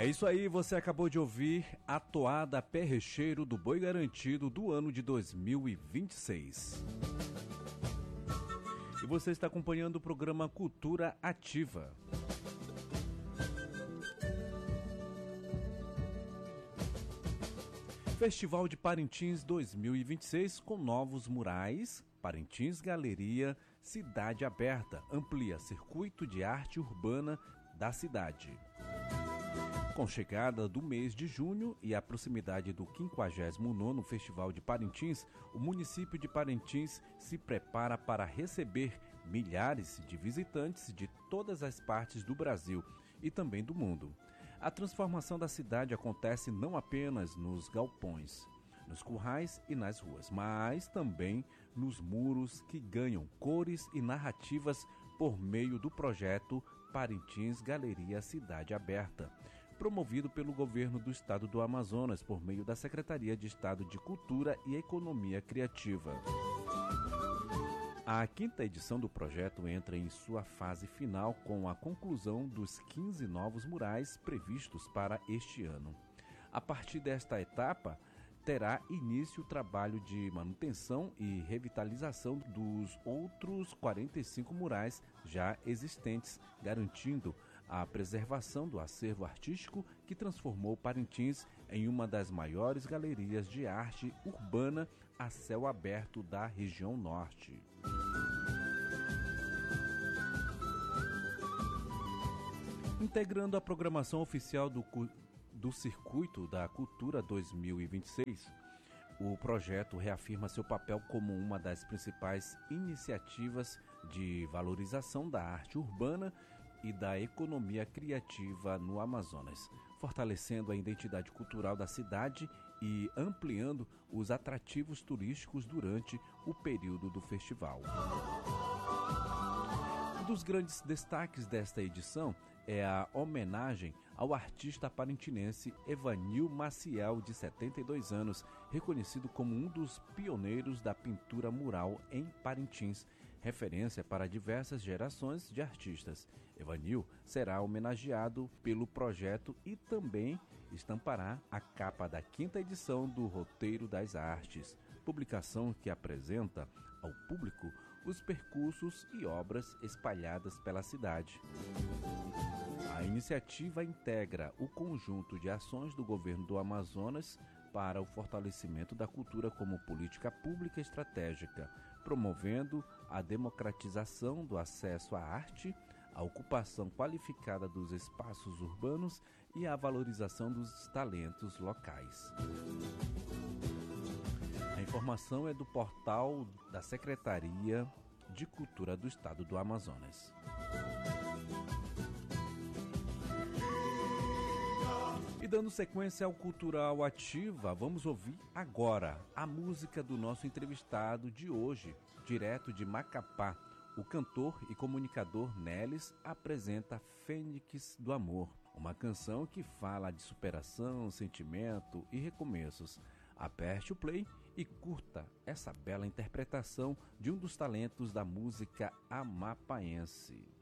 É isso aí, você acabou de ouvir a toada Pé Recheiro do Boi Garantido do ano de 2026. E você está acompanhando o programa Cultura Ativa. Festival de Parintins 2026 com novos murais. Parintins Galeria Cidade Aberta amplia circuito de arte urbana da cidade. Com chegada do mês de junho e a proximidade do 59º Festival de Parintins, o município de Parintins se prepara para receber milhares de visitantes de todas as partes do Brasil e também do mundo. A transformação da cidade acontece não apenas nos galpões, nos currais e nas ruas, mas também nos muros que ganham cores e narrativas por meio do projeto Parintins Galeria Cidade Aberta, promovido pelo governo do estado do Amazonas por meio da Secretaria de Estado de Cultura e Economia Criativa. A 5ª edição do projeto entra em sua fase final com a conclusão dos 15 novos murais previstos para este ano. A partir desta etapa, terá início o trabalho de manutenção e revitalização dos outros 45 murais já existentes, garantindo a preservação do acervo artístico que transformou Parintins em uma das maiores galerias de arte urbana a céu aberto da região norte. Integrando a programação oficial do Circuito da Cultura 2026, o projeto reafirma seu papel como uma das principais iniciativas de valorização da arte urbana e da economia criativa no Amazonas, fortalecendo a identidade cultural da cidade e ampliando os atrativos turísticos durante o período do festival. Um dos grandes destaques desta edição é a homenagem ao artista parintinense Evanil Maciel, de 72 anos, reconhecido como um dos pioneiros da pintura mural em Parintins, referência para diversas gerações de artistas. Evanil será homenageado pelo projeto e também estampará a capa da 5ª edição do Roteiro das Artes, publicação que apresenta ao público os percursos e obras espalhadas pela cidade. A iniciativa integra o conjunto de ações do governo do Amazonas para o fortalecimento da cultura como política pública estratégica, promovendo a democratização do acesso à arte, a ocupação qualificada dos espaços urbanos e a valorização dos talentos locais. A informação é do portal da Secretaria de Cultura do Estado do Amazonas. E dando sequência ao Cultural Ativa, vamos ouvir agora a música do nosso entrevistado de hoje, direto de Macapá. O cantor e comunicador Nelis apresenta Fênix do Amor, uma canção que fala de superação, sentimento e recomeços. Aperte o play e curta essa bela interpretação de um dos talentos da música amapaense.